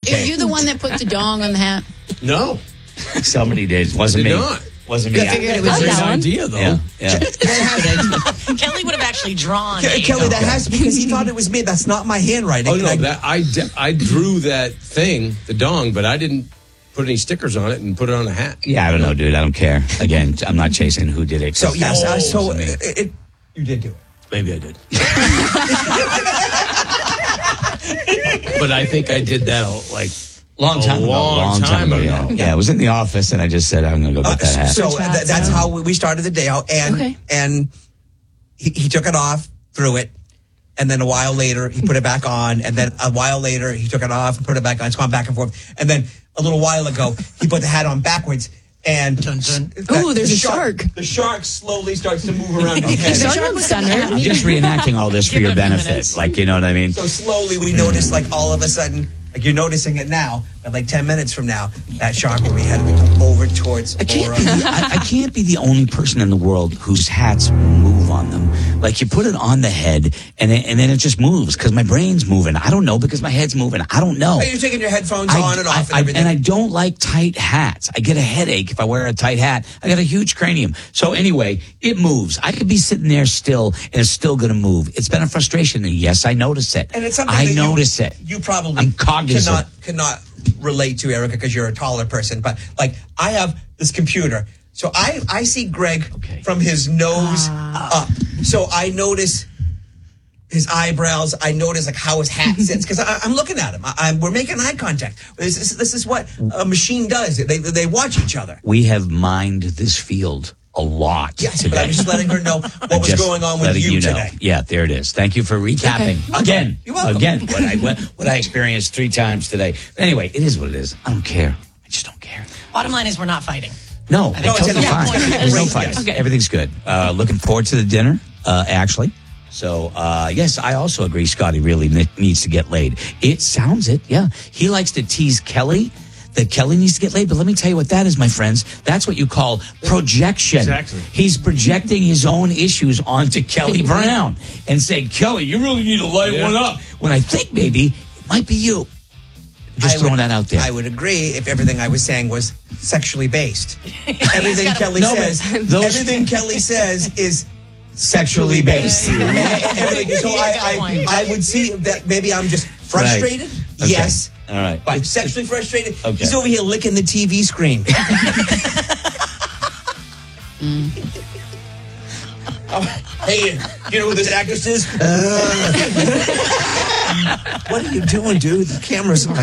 Are you the one that put the dong on the hat? No. Somebody did. Wasn't me. Not. Wasn't me. I figured it was That's your that one. idea, though. Yeah. Kelly would have actually drawn. Kelly, that has because he thought it was me. That's not my handwriting. Oh, no, I drew that thing, the dong, but I didn't put any stickers on it and put it on a hat. Yeah, I don't know, dude. I don't care. Again, I'm not chasing who did it. So, yes, Wasn't me. you did do it. Maybe I did. But I think I did that Long time ago. ago. Yeah, it was in the office, and I just said, I'm going to go get that hat. So that's how we started the day out. And he took it off, threw it, and then a while later, he put it back on, and then a while later, he took it off and put it back on. It's gone back and forth. And then a little while ago, he put the hat on backwards, and... Ooh, there's a shark. The shark slowly starts to move around his head. The shark center. I'm just reenacting all this for your benefit. Like, you know what I mean? So slowly we notice, like, all of a sudden... Like you're noticing it now, but like 10 minutes from now, that shark will be heading over towards I can't be the only person in the world whose hats move on them. Like you put it on the head, and then it just moves because my brain's moving. I don't know because my head's moving. I don't know. You're taking your headphones on and off and everything. And I don't like tight hats. I get a headache if I wear a tight hat. I got a huge cranium. So anyway, it moves. I could be sitting there still, and it's still going to move. It's been a frustration. And yes, I notice it. And it's something I that notice it. You probably I'm cognizant. cannot relate to, Erica, because you're a taller person. But like I have this computer. So I see Greg from his nose up. So I notice his eyebrows. I notice like how his hat sits because I'm looking at him. We're making eye contact. This is what a machine does. They watch each other. We have mined this field a lot yes, today. But I'm just letting her know what was going on with you today. Yeah, there it is. Thank you for recapping. Again. You're welcome. Again, what I experienced 3 times today. Anyway, it is what it is. I don't care. I just don't care. Bottom line is we're not fighting. No, I think it's totally it's fine. at that point. There's no Yes. fight. Okay. Everything's good. Looking forward to the dinner, actually. So, yes, I also agree Scotty really needs to get laid. It sounds it, yeah. He likes to tease Kelly that Kelly needs to get laid. But let me tell you what that is, my friends. That's what you call projection. Exactly. He's projecting his own issues onto Kelly Brown and saying, Kelly, you really need to light one up. When I think maybe it might be you. Just throwing that out there. I would agree if everything I was saying was sexually based. Everything Kelly says is sexually based. So I would see that maybe I'm just frustrated. Right. Okay. Yes. All right. But sexually frustrated. Okay. He's over here licking the TV screen. Hey, you know who this actress is? What are you doing, dude? The camera's on.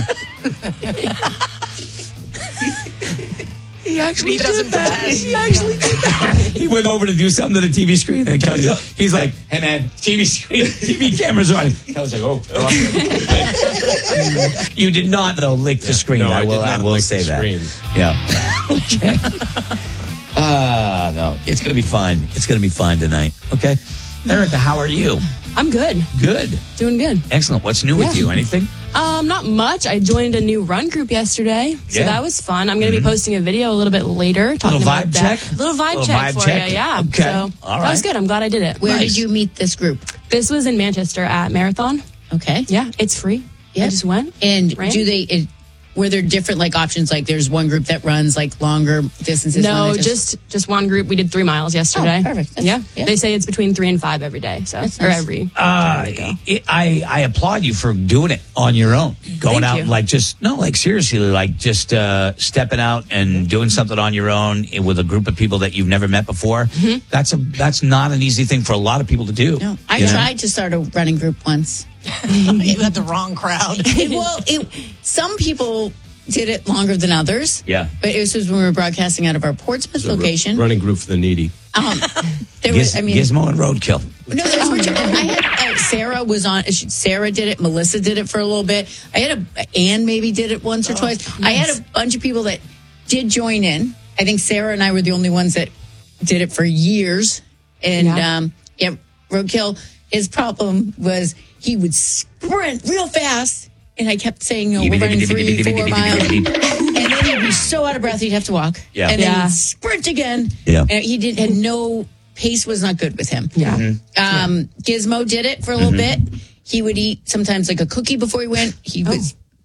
He actually doesn't did that. pretend. He actually did that. He went over to do something to the TV screen, and he's like, "Hey man, TV screen, TV cameras on." Kelly's like, "Oh." You did not though lick the screen. No, I will lick say the that. screen. Yeah. Okay. No, it's gonna be fun. It's gonna be fun tonight. Okay, Erica, how are you? I'm good. Good. Doing good. Excellent. What's new with you? Anything? Not much. I joined a new run group yesterday, so that was fun. I'm going to be posting a video a little bit later talking Little about vibe that. check? Little vibe Little check vibe for check? you. Yeah. Okay. So All that was right. good. I'm glad I did it. Where Nice. did you meet this group? This was in Manchester at Marathon. Okay. Yeah, it's free. Yeah. I just went. And ran. were there different like options? Like there's one group that runs like longer distances. No, one that just one group. We did 3 miles yesterday. Oh, perfect. Yeah. Yeah. They say it's between 3 and 5 every day. So That's or nice. every. I applaud you for doing it on your own. Going Thank out you. like seriously, like just stepping out and doing something on your own with a group of people that you've never met before. Mm-hmm. That's not an easy thing for a lot of people to do. No, I You know? tried to start a running group once. You had the wrong crowd. Some people did it longer than others. Yeah. But this was when we were broadcasting out of our Portsmouth location. Running group for the needy. There was, Gizmo and Roadkill. no, there's more. I had Sarah was on. Sarah did it. Melissa did it for a little bit. I had Anne maybe did it once or twice. I had a bunch of people that did join in. I think Sarah and I were the only ones that did it for years. And Roadkill. His problem was he would sprint real fast. And I kept saying, no, we're running 3-4 miles. And then he'd be so out of breath, he'd have to walk. Yeah. And then Yeah. he'd sprint again. Yeah. And had no, pace was not good with him. Yeah. Gizmo did it for a little bit. He would eat sometimes like a cookie before he went. He was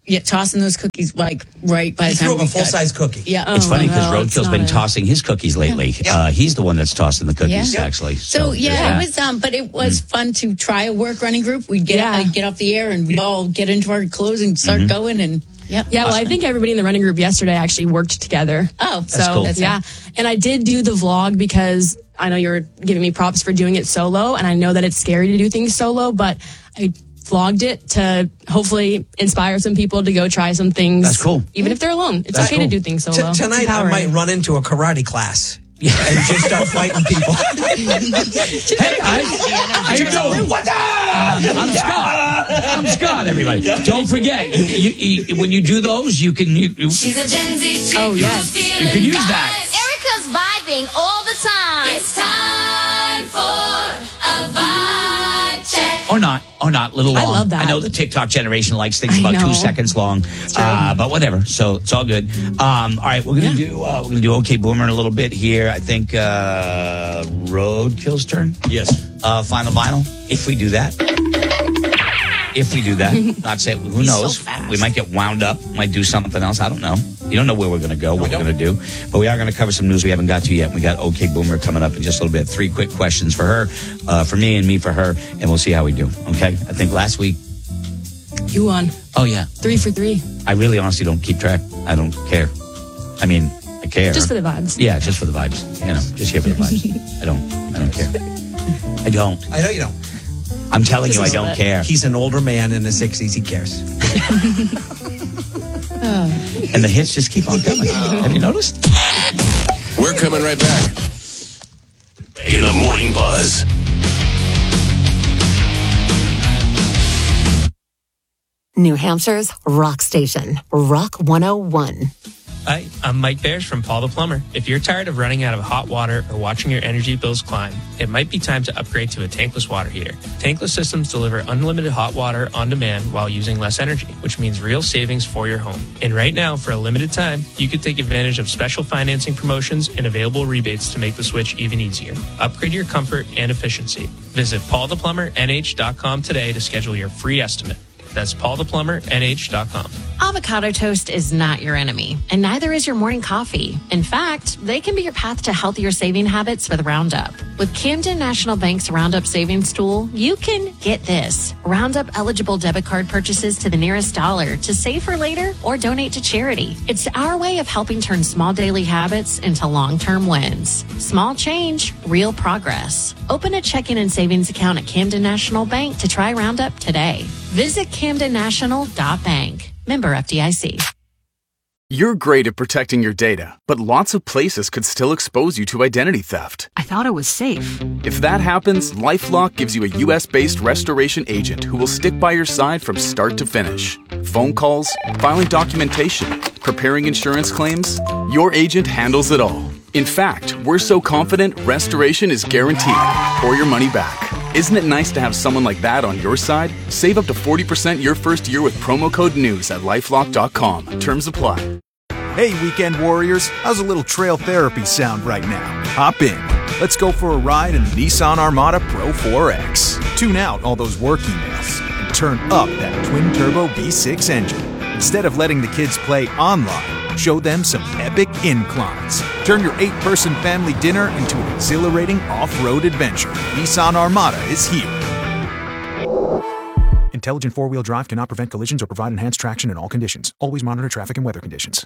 tossing those cookies like right by He the time threw up a we got- full-size cookie. Yeah. It's funny because no, it's Roadkill's not been it. tossing his cookies lately. Yeah. He's the one that's tossing the cookies, Yeah. actually. So there's yeah, that. it was. But it was fun to try a work running group. We'd Yeah. get off the air and we'd all get into our clothes and start going. And yep. Yeah, well, I think everybody in the running group yesterday actually worked together. Oh, That's so cool. yeah, and I did do the vlog because I know you're giving me props for doing it solo, and I know that it's scary to do things solo, but I vlogged it to hopefully inspire some people to go try some things. That's cool. Even if they're alone, it's That's okay cool. to do things solo. It's Tonight, I empowering. might run into a karate class and just start fighting people. Hey, how you doing? What's up? I'm Scott. I'm Scott, everybody. Don't forget, when you do those, you can... She's a Gen Z chick. Oh, yes. who's You can use feeling that. vibes. Erica's vibing all the time. It's time for a vibe check. Or not, little long. I love that. I know the TikTok generation likes things I about 2 know. seconds long, but whatever. So it's all good. All right, we're gonna do OK Boomer in a little bit here. I think Roadkill's turn. Yes. Final vinyl. If we do that. Not say who knows. fast. We might get wound up. Might do something else. I don't know. You don't know where we're going to go. What we're going to do. But we are going to cover some news we haven't got to yet. We got OK Boomer coming up in just a little bit. 3 quick questions for her, for me, and me for her, and we'll see how we do. Okay. I think last week. You won. Oh yeah. 3 for 3. I really honestly don't keep track. I don't care. I mean, I care. Just for the vibes. Yeah, just for the vibes. You know, just here for the vibes. I don't care. I don't. I know you don't. I'm telling Just you, I a little don't bit. care. He's an older man in the 60s. He cares. And the hits just keep on coming. Have you noticed? We're coming right back. In the Morning Buzz. New Hampshire's rock station, Rock 101. Hi, I'm Mike Bears from Paul the Plumber. If you're tired of running out of hot water or watching your energy bills climb, it might be time to upgrade to a tankless water heater. Tankless systems deliver unlimited hot water on demand while using less energy, which means real savings for your home. And right now, for a limited time, you can take advantage of special financing promotions and available rebates to make the switch even easier. Upgrade your comfort and efficiency. Visit paultheplumbernh.com today to schedule your free estimate. That's paultheplumbernh.com. Avocado toast is not your enemy, and neither is your morning coffee. In fact, they can be your path to healthier saving habits with Roundup. With Camden National Bank's Roundup Savings Tool, you can get this. Roundup eligible debit card purchases to the nearest dollar to save for later or donate to charity. It's our way of helping turn small daily habits into long-term wins. Small change, real progress. Open a checking and savings account at Camden National Bank to try Roundup today. Visit camdennational.bank. Member FDIC. You're great at protecting your data, but lots of places could still expose you to identity theft. I thought it was safe. If that happens, LifeLock gives you a U.S.-based restoration agent who will stick by your side from start to finish. Phone calls, filing documentation, preparing insurance claims, your agent handles it all. In fact, we're so confident restoration is guaranteed or your money back. Isn't it nice to have someone like that on your side? Save up to 40% your first year with promo code NEWS at LifeLock.com. Terms apply. Hey, weekend warriors, how's a little trail therapy sound right now? Hop in. Let's go for a ride in the Nissan Armada Pro 4X. Tune out all those work emails and turn up that twin-turbo V6 engine. Instead of letting the kids play online, show them some epic inclines. Turn your 8-person family dinner into an exhilarating off-road adventure. Nissan Armada is here. Intelligent four-wheel drive cannot prevent collisions or provide enhanced traction in all conditions. Always monitor traffic and weather conditions.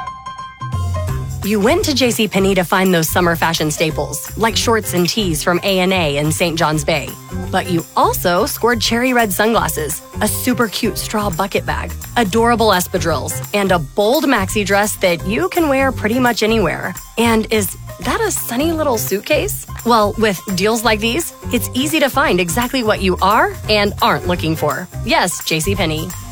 You went to JCPenney to find those summer fashion staples, like shorts and tees from A&A and St. John's Bay. But you also scored cherry red sunglasses, a super cute straw bucket bag, adorable espadrilles, and a bold maxi dress that you can wear pretty much anywhere. And is that a sunny little suitcase? Well, with deals like these, it's easy to find exactly what you are and aren't looking for. Yes, JCPenney.